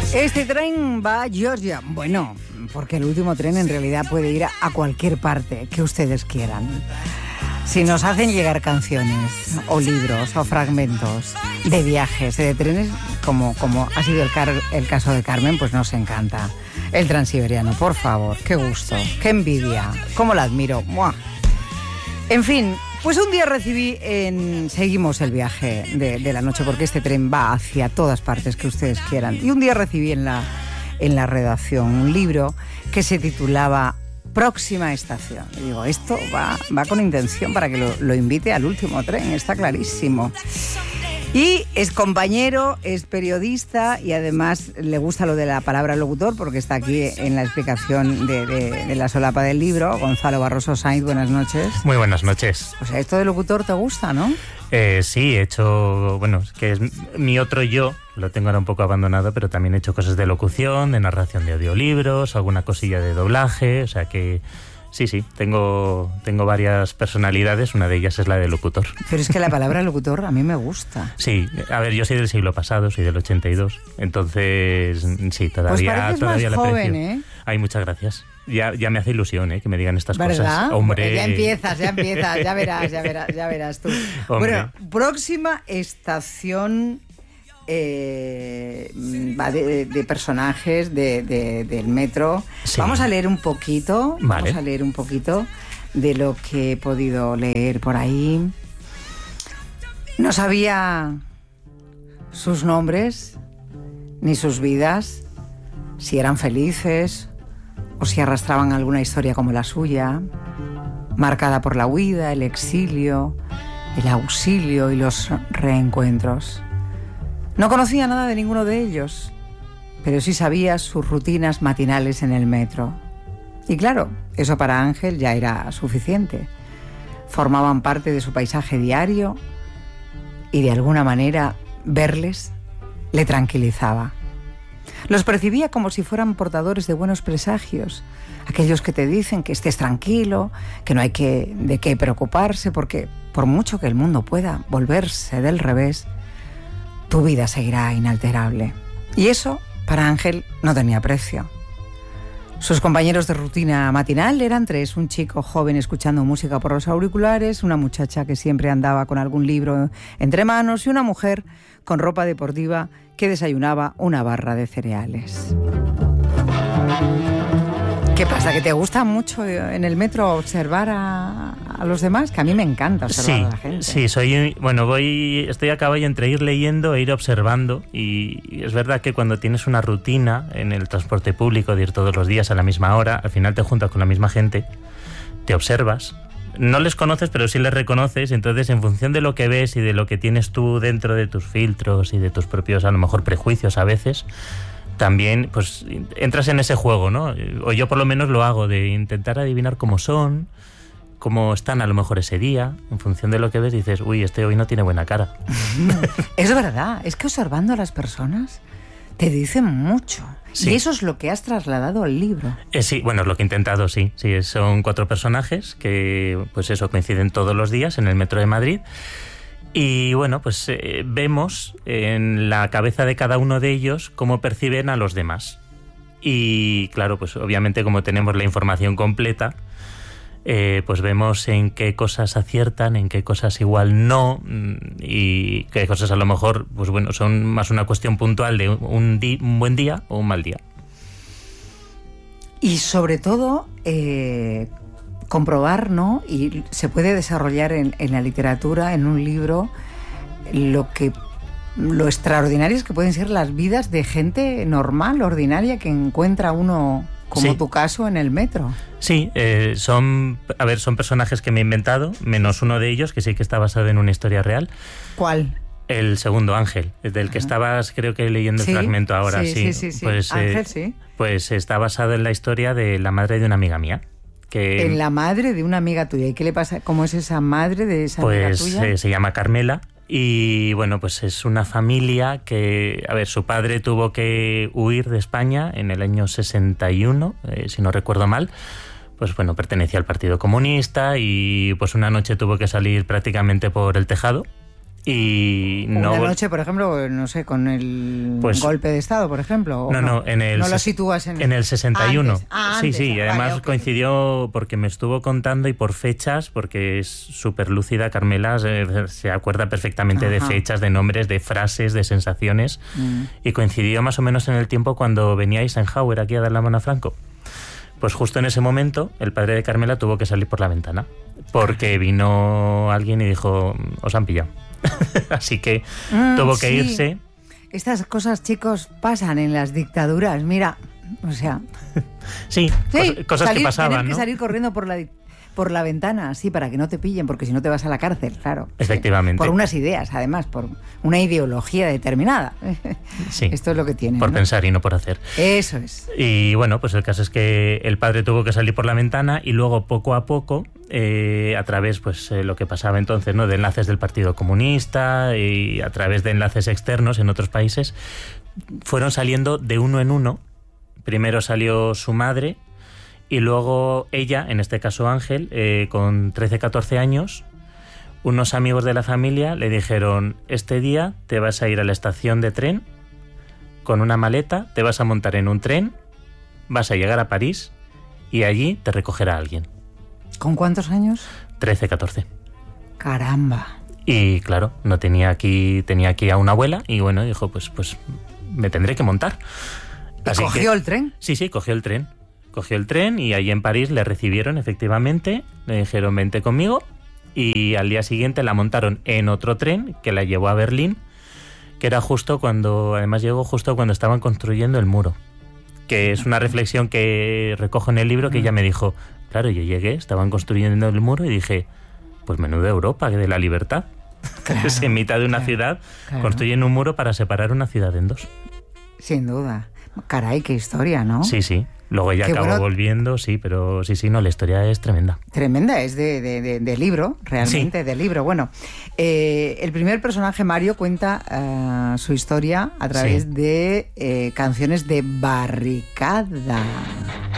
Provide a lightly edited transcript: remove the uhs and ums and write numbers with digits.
Este tren va a Georgia. Bueno, porque el último tren en realidad puede ir a cualquier parte que ustedes quieran. Si nos hacen llegar canciones o libros o fragmentos de viajes, de trenes, como ha sido el caso de Carmen, pues nos encanta. El Transiberiano, por favor, qué gusto, qué envidia, cómo la admiro. ¡Muah! En fin, pues un día recibí seguimos el viaje de la noche, porque este tren va hacia todas partes que ustedes quieran. Y un día recibí en la redacción un libro que se titulaba Próxima estación. Y digo, esto va con intención para que lo invite al último tren, está clarísimo. Y es compañero, es periodista y además le gusta lo de la palabra locutor, porque está aquí en la explicación de la solapa del libro. Gonzalo Barroso Sainz, buenas noches. Muy buenas noches. O sea, esto de locutor te gusta, ¿no? Sí, he hecho, bueno, que es mi otro yo, lo tengo ahora un poco abandonado, pero también he hecho cosas de locución, de narración de audiolibros, alguna cosilla de doblaje, o sea que... Sí, tengo varias personalidades, una de ellas es la de locutor. Pero es que la palabra locutor a mí me gusta. Sí, a ver, yo soy del siglo pasado, soy del 82, entonces sí, todavía pues pareces la más joven, aprecio. ¿eh? Ay, muchas gracias. Ya me hace ilusión, que me digan estas ¿verdad? cosas. Hombre. Ya empiezas, ya verás tú. Hombre. Bueno, próxima estación... va de personajes del metro. Sí. Vamos a leer un poquito. Vale. Vamos a leer un poquito de lo que he podido leer por ahí. No sabía sus nombres ni sus vidas, si eran felices o si arrastraban alguna historia como la suya, marcada por la huida, el exilio, el auxilio y los reencuentros. No conocía nada de ninguno de ellos, pero sí sabía sus rutinas matinales en el metro. Y claro, eso para Ángel ya era suficiente. Formaban parte de su paisaje diario y de alguna manera verles le tranquilizaba. Los percibía como si fueran portadores de buenos presagios, aquellos que te dicen que estés tranquilo, que no hay de qué preocuparse, porque por mucho que el mundo pueda volverse del revés, tu vida seguirá inalterable. Y eso, para Ángel, no tenía precio. Sus compañeros de rutina matinal eran tres: un chico joven escuchando música por los auriculares, una muchacha que siempre andaba con algún libro entre manos y una mujer con ropa deportiva que desayunaba una barra de cereales. ¿Qué pasa? ¿Que te gusta mucho en el metro observar a los demás? Que a mí me encanta observar a la gente. Sí, estoy a caballo entre ir leyendo e ir observando, y es verdad que cuando tienes una rutina en el transporte público de ir todos los días a la misma hora, al final te juntas con la misma gente, te observas, no les conoces pero sí les reconoces, entonces en función de lo que ves y de lo que tienes tú dentro de tus filtros y de tus propios a lo mejor prejuicios a veces, también pues entras en ese juego, ¿no? O yo por lo menos lo hago, de intentar adivinar cómo son, cómo están a lo mejor ese día. En función de lo que ves dices, uy, este hoy no tiene buena cara. Es verdad, es que observando a las personas te dicen mucho. Sí. Y eso es lo que has trasladado al libro. Sí, bueno, es lo que he intentado, sí. Son 4 personajes que pues eso coinciden todos los días en el metro de Madrid. Y bueno, pues vemos en la cabeza de cada uno de ellos cómo perciben a los demás. Y claro, pues obviamente como tenemos la información completa, pues vemos en qué cosas aciertan, en qué cosas igual no, y qué cosas a lo mejor, pues bueno, son más una cuestión puntual de un buen día o un mal día. Y sobre todo... comprobar, ¿no? Y se puede desarrollar en la literatura, en un libro, lo extraordinarias que pueden ser las vidas de gente normal, ordinaria, que encuentra uno, como tu caso, en el metro. Sí, son personajes que me he inventado, menos uno de ellos, que sí que está basado en una historia real. ¿Cuál? El segundo, Ángel, del que estabas, creo que leyendo el fragmento ahora. Sí. Pues, Ángel, sí. Pues está basado en la historia de la madre de una amiga mía. En la madre de una amiga tuya. ¿Y qué le pasa? ¿Cómo es esa madre de esa amiga tuya? Pues se llama Carmela. Y bueno, pues es una familia que, su padre tuvo que huir de España en el año 61, si no recuerdo mal. Pues bueno, pertenecía al Partido Comunista y pues una noche tuvo que salir prácticamente por el tejado. Y no... Una noche, por ejemplo, no sé, con el golpe de Estado, por ejemplo. No, no, no lo sitúas en el 61. Antes. Sí, y además vale, coincidió porque me estuvo contando y por fechas, porque es súper lúcida, Carmela, se acuerda perfectamente de fechas, de nombres, de frases, de sensaciones, y coincidió más o menos en el tiempo cuando venía Eisenhower aquí a dar la mano a Franco. Pues justo en ese momento el padre de Carmela tuvo que salir por la ventana, porque vino alguien y dijo, os han pillado. Así que tuvo que irse. Estas cosas, chicos, pasan en las dictaduras, mira, o sea... sí, cosas que pasaban, tener ¿no? que salir corriendo por la ventana, sí, para que no te pillen, porque si no te vas a la cárcel, claro. Efectivamente. Por unas ideas, además, por una ideología determinada. Sí. Esto es lo que tiene. Por pensar y no por hacer. Eso es. Y bueno, pues el caso es que el padre tuvo que salir por la ventana y luego poco a poco, a través, pues lo que pasaba entonces, ¿no? De enlaces del Partido Comunista y a través de enlaces externos en otros países, fueron saliendo de uno en uno. Primero salió su madre, y luego ella, en este caso Ángel, con 13-14 años, unos amigos de la familia le dijeron, este día te vas a ir a la estación de tren con una maleta, te vas a montar en un tren, vas a llegar a París y allí te recogerá alguien. ¿Con cuántos años? 13-14. Caramba. Y claro, tenía aquí a una abuela y bueno, dijo, pues me tendré que montar. Así ¿cogió el tren? Sí, cogió el tren. Cogió el tren y allí en París le recibieron, efectivamente, le dijeron vente conmigo y al día siguiente la montaron en otro tren que la llevó a Berlín, que era además llegó justo cuando estaban construyendo el muro, que es una reflexión que recojo en el libro, que ella me dijo, claro, yo llegué, estaban construyendo el muro y dije, pues menuda Europa, de la libertad. Claro, en mitad de una ciudad construyen un muro para separar una ciudad en dos. Sin duda. Caray, qué historia, ¿no? Sí. Luego ella acabó volviendo, sí, pero sí, no, la historia es tremenda. Tremenda, es de libro, realmente, de libro. Bueno, el primer personaje, Mario, cuenta su historia a través de canciones de barricada.